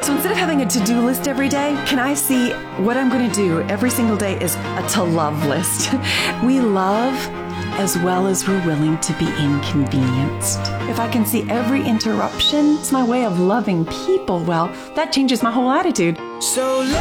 So instead of having a to-do list every day, can I see what I'm going to do every single day is a to-love list? We love as well as we're willing to be inconvenienced. If I can see every interruption, it's my way of loving people, well, that changes my whole attitude. So